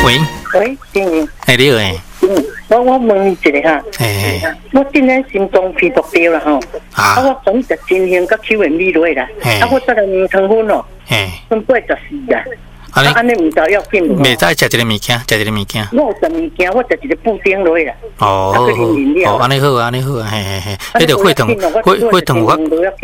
喂， 先哎，你好诶， 我问一下哈，我今年心脏病毒掉了吼，我总食真香甲口味落啦，我再来面汤粉咯，分84啊。安尼唔知要紧无？ 袂使食一个物件，食一个物件。 我有食物件，我食一个布丁落啦。 哦，安尼好啊，安尼好啊，嘿嘿嘿。迄条血糖有较，血糖有较，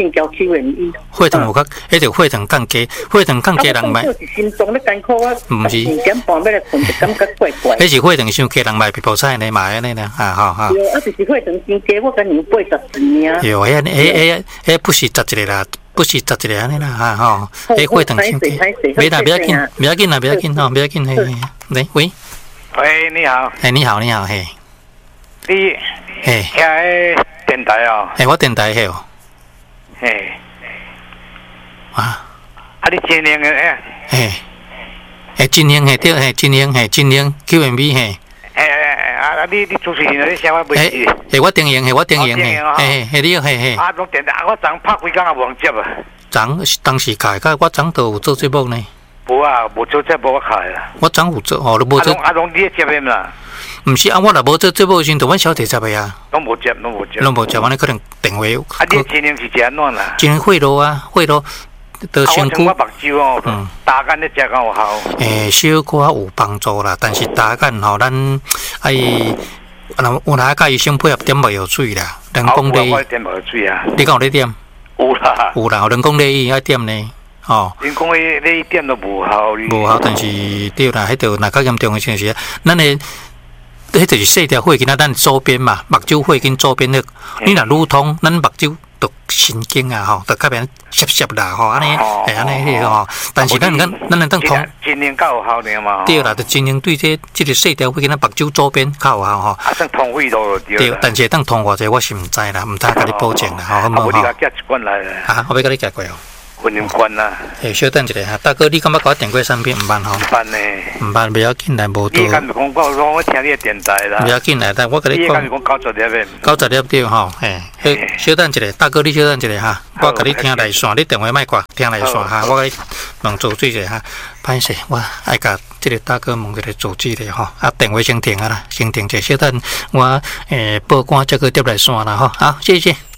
迄条血糖降低，血糖降低人脉。 心脏咧艰苦啊， 唔是。 2点半要来困，就感觉怪怪。 迄是血糖伤低，人脉皮肤菜呢嘛安尼啦， 有就是血糖真低，我跟你82尔。 有，迄不是11个啦。不是11个安尼啦，吼，迄血糖伤低，袂啦，不要紧，不要紧啦，不要紧吼，不要紧嘿。来，喂， 喂，你好， 你好，你好，嘿， 你嘿， 遐电台哦， 嘿，我电台嘿哦， 嘿， 啊， 你真灵诶， 嘿，真灵嘿，对，嘿，真灵嘿，QMB 嘿。 你主持人你啥我袂记？ 我定型，我定型，你好，嘿。 拢电台，我昨拍几工也无人接啊。 当时开，我昨都有做节目呢。 无啊，无做节目我开啦。 我昨有做，你无做。 拢你接的啦？ 毋是我若无做节目的时阵，就阮小弟接的啊。 拢无接， 安尼可能电话。 你真灵是食安怎啦？ 真灵血路啊，血路。都身躯。 我目睭哦，打干咧食较有效。 小可有帮助啦，但是打干吼，咱爱有哪介医生配合点无药水啦，人工内。 我点无药水啊。 你讲有咧点？ 有啦。 有啦，人工内要点呢，吼。 人工内点都无效。 无效，但是对啦，迄度若较严重的就是，咱的，迄就是细条血筋咱周边嘛，目睭血筋周边的，你若蠕通，咱目睭。神经啊，吼，就较变涩啦，吼，安尼，安尼迄个吼。但是咱能当通， 真灵较有效呢嘛。 对啦，就真灵对这个细条会跟咱目睭周边较有效吼。 算通血路对。 对，但是当通偌济我是唔知啦，唔知甲你保证啦，吼，好唔好？ 我你甲寄一罐来啦。 我要甲你寄过哦。 分两罐啦。 稍等一下哈，大哥，你感觉我电话产品唔办吼？ 唔办呢。唔办，不要紧来，无多。 你敢是讲我听你的电台啦？ 不要紧来，但我甲你讲。 你敢是讲90粒 ？90粒对吼，稍等一下，大哥，你稍等一下哈，我甲你听来线，你电话莫挂，听来线哈，我甲你问做水者哈，歹势，我爱甲这个大哥问一个做水者吼，电话先停啊啦，先停者，稍等我报官这个接来线啦吼，好，谢谢。